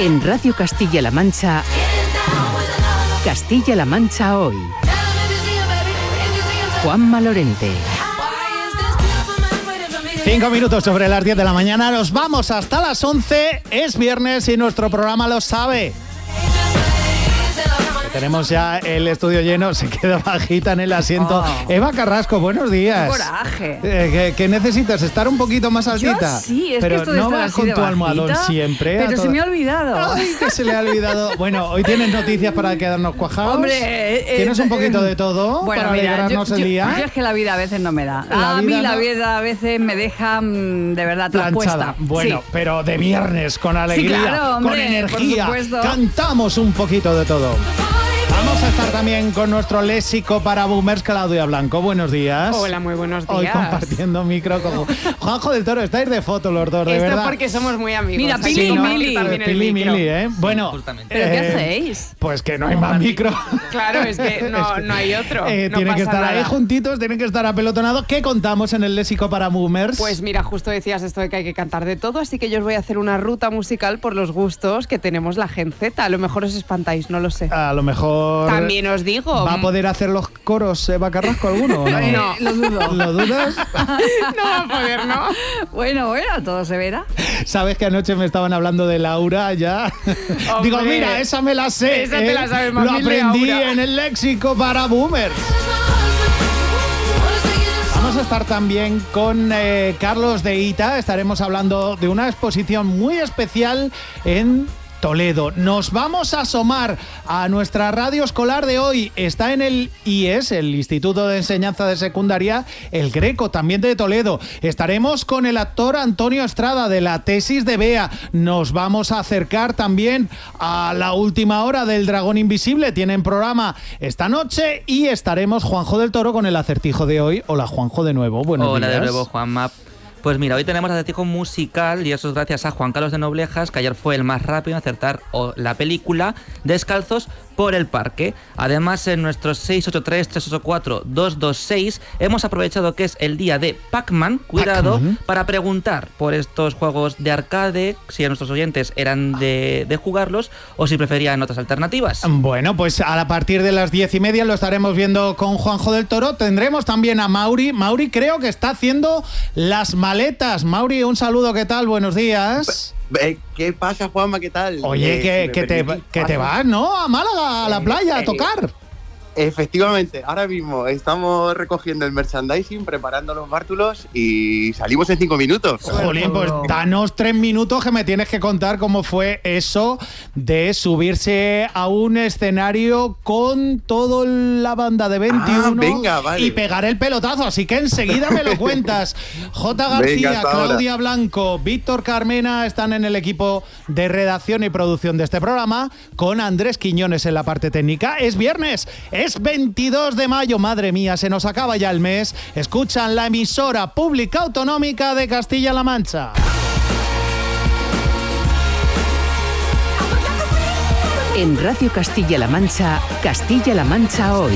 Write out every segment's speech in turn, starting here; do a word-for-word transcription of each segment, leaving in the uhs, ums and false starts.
En Radio Castilla-La Mancha, Castilla-La Mancha hoy. Juanma Lorente. Cinco minutos sobre las diez de la mañana, nos vamos hasta las once, es viernes y nuestro programa lo sabe. Tenemos ya el estudio lleno, se queda bajita en el asiento. Oh. Eva Carrasco, buenos días. ¡Qué coraje! Eh, ¿qué, ¿Qué necesitas? ¿Estar un poquito más altita? Yo sí, es pero que esto de no estar vas así con de tu bajita, almohadón siempre. Pero se me ha olvidado. Ay, que se le ha olvidado. Bueno, hoy tienes noticias para quedarnos cuajados. Hombre, eh, ¿tienes un poquito de todo bueno, para mira, alegrarnos yo, el yo, día? Yo es que la vida a veces no me da. La a mí la no... vida a veces me deja de verdad traspuesta. Bueno, sí. Pero de viernes, con alegría, sí, claro, hombre, con energía, por supuesto. Cantamos un poquito de todo. Vamos a estar también con nuestro léxico para boomers, Claudia Blanco. Buenos días. Hola, muy buenos días. Hoy compartiendo micro con Juanjo del Toro. Estáis de foto los dos, de Esto verdad. porque somos muy amigos. Mira, Aquí Pili y no, Mili. Pili y Mili, ¿eh? Bueno, ¿pero eh, qué hacéis? Pues que no hay más micro. Claro, es que no, es que, no hay otro. Eh, no tienen que estar nada. ahí juntitos, tienen que estar apelotonados. ¿Qué contamos en el léxico para boomers? Pues mira, justo decías esto de que hay que cantar de todo, así que yo os voy a hacer una ruta musical por los gustos que tenemos la Gen Z. A lo mejor os espantáis, no lo sé. A lo mejor... También os digo... ¿Va a poder hacer los coros Eva Carrasco alguno o no? No, lo dudo. ¿Lo dudas? No va a poder, ¿no? Bueno, bueno, todo se verá. ¿Sabes que anoche me estaban hablando de Laura ya? Hombre, Digo, mira, esa me la sé. Esa ¿eh? te la sabes más Lo bien de aprendí Laura. en el léxico para boomers. Vamos a estar también con eh, Carlos de Ita. Estaremos hablando de una exposición muy especial en Toledo. Nos vamos a asomar a nuestra radio escolar de hoy. Está en el I E S, el Instituto de Enseñanza de Secundaria, el Greco, también de Toledo. Estaremos con el actor Antonio Estrada de la tesis de Bea. Nos vamos a acercar también a la última hora del Dragón Invisible. Tienen programa esta noche y estaremos Juanjo del Toro con el acertijo de hoy. Hola, Juanjo, de nuevo. Buenos Hola días. de nuevo, Juanma. Pues mira, hoy tenemos acertijo musical y eso es gracias a Juan Carlos de Noblejas, que ayer fue el más rápido en acertar la película Descalzos por el Parque. Además, en nuestros seis ocho tres, tres ocho cuatro, dos dos seis hemos aprovechado que es el día de Pac-Man, cuidado, Pac-Man, para preguntar por estos juegos de arcade, si a nuestros oyentes eran de, de jugarlos o si preferían otras alternativas. Bueno, pues a partir de las diez y media lo estaremos viendo con Juanjo del Toro. Tendremos también a Mauri. Mauri creo que está haciendo las maletas. Mauri, un saludo, ¿qué tal? Buenos días. ¿Qué pasa, Juanma? ¿Qué tal? Oye, eh, que, si que, te, que te vas, ¿no? A Málaga, a la playa, a tocar. Efectivamente, ahora mismo estamos recogiendo el merchandising, preparando los bártulos y salimos en cinco minutos. Jolín, pues danos tres minutos que me tienes que contar cómo fue eso de subirse a un escenario con toda la banda de veintiuno ah, venga, vale. y pegar el pelotazo. Así que enseguida me lo cuentas. J. García, venga, Claudia ahora. Blanco, Víctor Carmena están en el equipo de redacción y producción de este programa, con Andrés Quiñones en la parte técnica. Es viernes. Es veintidós de mayo, madre mía, se nos acaba ya el mes. Escuchan la emisora pública autonómica de Castilla-La Mancha. En Radio Castilla-La Mancha, Castilla-La Mancha hoy.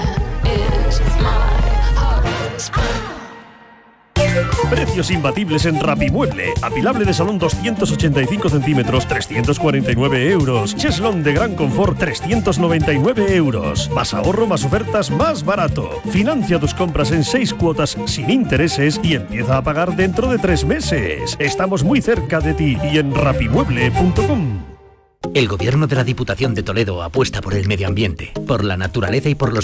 Precios imbatibles en Rapimueble. Apilable de salón doscientos ochenta y cinco centímetros, trescientos cuarenta y nueve euros. Cheslón de gran confort, trescientos noventa y nueve euros. Más ahorro, más ofertas, más barato. Financia tus compras en seis cuotas sin intereses y empieza a pagar dentro de tres meses. Estamos muy cerca de ti y en rapimueble punto com. El Gobierno de la Diputación de Toledo apuesta por el medio ambiente, por la naturaleza y por los